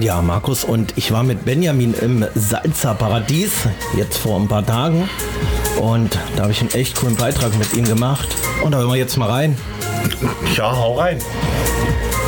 Ja, Markus, und ich war mit Benjamin im Salzer Paradies, jetzt vor ein paar Tagen. Und da habe ich einen echt coolen Beitrag mit ihm gemacht. Und da hören wir jetzt mal rein. Ja, hau rein.